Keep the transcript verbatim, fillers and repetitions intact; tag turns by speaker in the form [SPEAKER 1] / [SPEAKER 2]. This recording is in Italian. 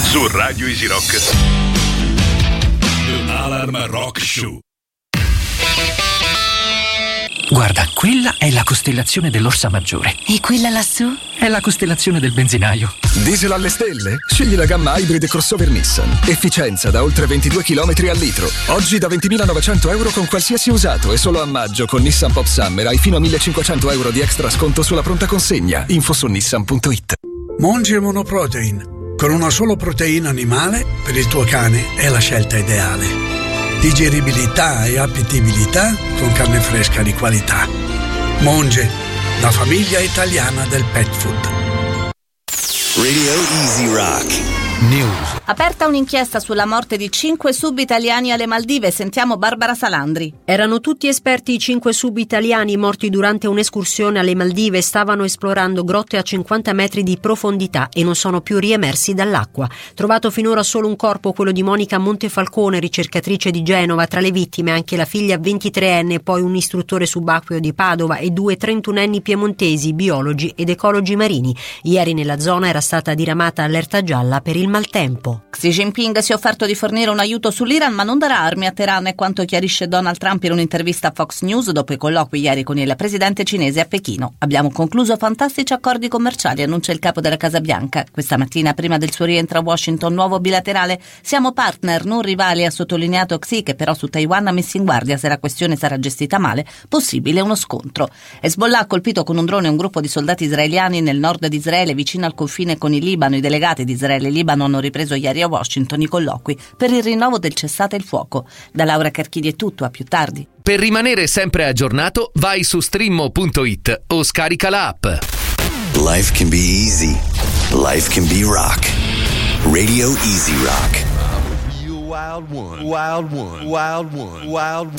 [SPEAKER 1] Su Radio Easy Rock. Alarm Rock Show.
[SPEAKER 2] Guarda, quella è la costellazione dell'Orsa Maggiore.
[SPEAKER 3] E quella lassù?
[SPEAKER 2] È la costellazione del benzinaio.
[SPEAKER 4] Diesel alle stelle? Scegli la gamma Hybrid crossover Nissan. Efficienza da oltre ventidue chilometri al litro. Oggi da ventimilanovecento euro con qualsiasi usato e solo a maggio con Nissan Pop Summer hai fino a millecinquecento euro di extra sconto sulla pronta consegna. Info su nissan punto it.
[SPEAKER 5] Monge Monoprotein. Con una solo proteina animale per il tuo cane è la scelta ideale. Digeribilità e appetibilità con carne fresca di qualità. Monge, la famiglia italiana del pet food.
[SPEAKER 6] Radio Easy Rock News.
[SPEAKER 7] Aperta un'inchiesta sulla morte di cinque sub italiani alle Maldive. Sentiamo Barbara Salandri.
[SPEAKER 8] Erano tutti esperti i cinque sub italiani morti durante un'escursione alle Maldive. Stavano esplorando grotte a cinquanta metri di profondità e non sono più riemersi dall'acqua. Trovato finora solo un corpo, quello di Monica Montefalcone, ricercatrice di Genova. Tra le vittime anche la figlia ventitreenne, poi un istruttore subacqueo di Padova e due trentunenni piemontesi, biologi ed ecologi marini. Ieri nella zona era stata diramata allerta gialla per il maltempo.
[SPEAKER 7] Xi Jinping si è offerto di fornire un aiuto sull'Iran, ma non darà armi a Teheran, è quanto chiarisce Donald Trump in un'intervista a Fox News dopo i colloqui ieri con il presidente cinese a Pechino. Abbiamo concluso fantastici accordi commerciali, annuncia il capo della Casa Bianca. Questa mattina, prima del suo rientro a Washington, nuovo bilaterale. Siamo partner, non rivali, ha sottolineato Xi, che però su Taiwan ha messo in guardia: se la questione sarà gestita male, possibile uno scontro. Hezbollah ha colpito con un drone un gruppo di soldati israeliani nel nord di Israele, vicino al confine con il Libano. I delegati di Israele e Libano hanno ripreso ieri a Washington i colloqui per il rinnovo del cessate il fuoco. Da Laura Carchidi è tutto, a più tardi.
[SPEAKER 9] Per rimanere sempre aggiornato, vai su streammo punto it o scarica la app.
[SPEAKER 6] Life can be easy. Life can be rock. Radio Easy Rock.
[SPEAKER 10] Wild one, wild one, wild one, wild one.